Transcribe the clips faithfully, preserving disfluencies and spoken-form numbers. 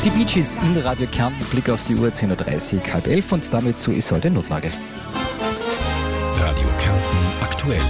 Die Bee Gees in Radio Kärnten, Blick auf die Uhr, zehn Uhr dreißig, halb elf und damit zu Isolde Notnagel. Radio Kärnten aktuell.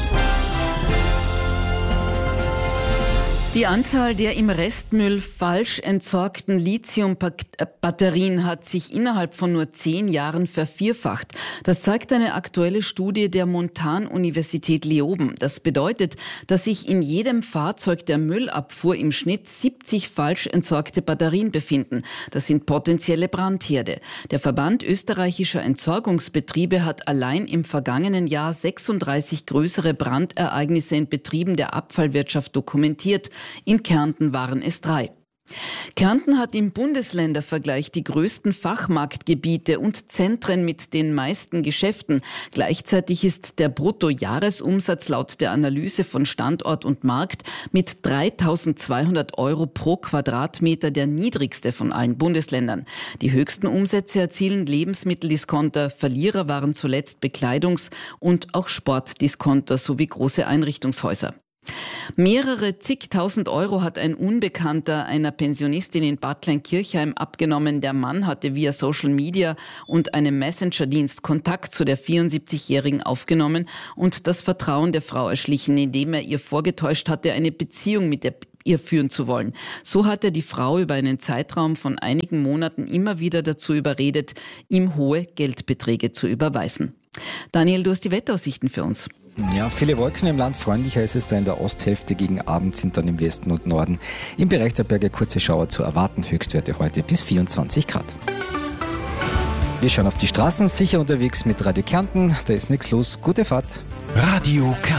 Die Anzahl der im Restmüll falsch entsorgten Lithium-Batterien hat sich innerhalb von nur zehn Jahren vervierfacht. Das zeigt eine aktuelle Studie der Montan-Universität Leoben. Das bedeutet, dass sich in jedem Fahrzeug der Müllabfuhr im Schnitt siebzig falsch entsorgte Batterien befinden. Das sind potenzielle Brandherde. Der Verband österreichischer Entsorgungsbetriebe hat allein im vergangenen Jahr sechsunddreißig größere Brandereignisse in Betrieben der Abfallwirtschaft dokumentiert. In Kärnten waren es drei. Kärnten hat im Bundesländervergleich die größten Fachmarktgebiete und Zentren mit den meisten Geschäften. Gleichzeitig ist der Bruttojahresumsatz laut der Analyse von Standort und Markt mit dreitausendzweihundert Euro pro Quadratmeter der niedrigste von allen Bundesländern. Die höchsten Umsätze erzielen Lebensmitteldiscounter, Verlierer waren zuletzt Bekleidungs- und auch Sportdiscounter sowie große Einrichtungshäuser. Mehrere zigtausend Euro hat ein Unbekannter einer Pensionistin in Bad Kleinkirchheim abgenommen. Der Mann hatte via Social Media und einem Messenger-Dienst Kontakt zu der vierundsiebzigjährigen aufgenommen und das Vertrauen der Frau erschlichen, indem er ihr vorgetäuscht hatte, eine Beziehung mit der ihr führen zu wollen. So hat er die Frau über einen Zeitraum von einigen Monaten immer wieder dazu überredet, ihm hohe Geldbeträge zu überweisen. Daniel, du hast die Wetteraussichten für uns. Ja, viele Wolken im Land, freundlicher ist es da in der Osthälfte, gegen Abend sind dann im Westen und Norden im Bereich der Berge kurze Schauer zu erwarten, Höchstwerte heute bis vierundzwanzig Grad. Wir schauen auf die Straßen, sicher unterwegs mit Radio Kärnten, da ist nichts los, gute Fahrt. Radio Kärnten.